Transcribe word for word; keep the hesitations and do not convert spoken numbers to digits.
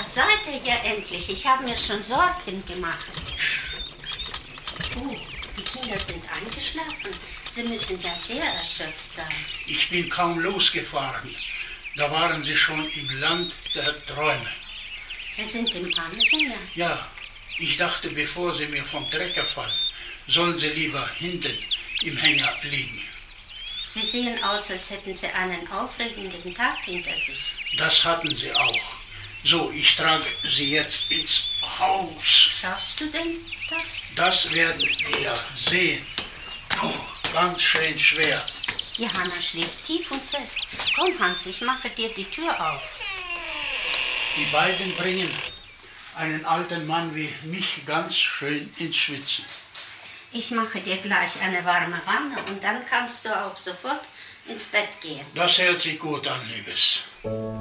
Da seid ihr ja endlich. Ich habe mir schon Sorgen gemacht. Oh, die Kinder sind eingeschlafen. Sie müssen ja sehr erschöpft sein. Ich bin kaum losgefahren. Da waren sie schon im Land der Träume. Sie sind im Anhänger? Ja, ich dachte, bevor sie mir vom Trecker fallen, sollen sie lieber hinten im Hänger liegen. Sie sehen aus, als hätten Sie einen aufregenden Tag hinter sich. Das hatten sie auch. So, ich trage sie jetzt ins Haus. Schaffst du denn das? Das werden wir sehen. Oh, ganz schön schwer. Johanna schläft tief und fest. Komm, Hans, ich mache dir die Tür auf. Die beiden bringen einen alten Mann wie mich ganz schön ins Schwitzen. Ich mache dir gleich eine warme Wanne und dann kannst du auch sofort ins Bett gehen. Das hört sich gut an, Liebes.